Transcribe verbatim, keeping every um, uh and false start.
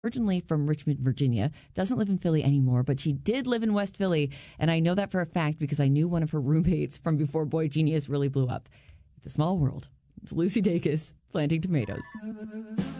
originally from Richmond, Virginia, doesn't live in Philly anymore, but she did live in West Philly. And I know that for a fact because I knew one of her roommates from before Boy Genius really blew up. It's a small world. It's Lucy Dacus planting tomatoes.